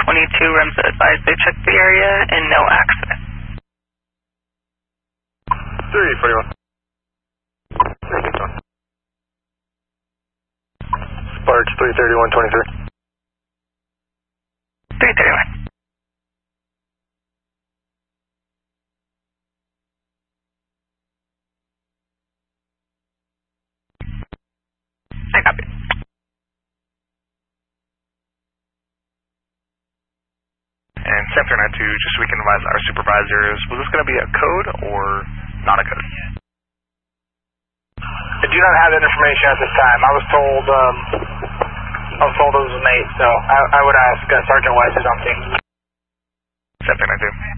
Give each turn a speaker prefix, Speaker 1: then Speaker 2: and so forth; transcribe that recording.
Speaker 1: 22, REMS advised they checked the area and no accident.
Speaker 2: 341. Sparks 331-23.
Speaker 1: 331. I copy.
Speaker 3: And Sam 392, just so we can advise our supervisors, was this going to be a code or not a code?
Speaker 4: I do not have that information at this time. I was told it was an 8, so I would ask Sergeant Weiss on team.
Speaker 3: Sam 392.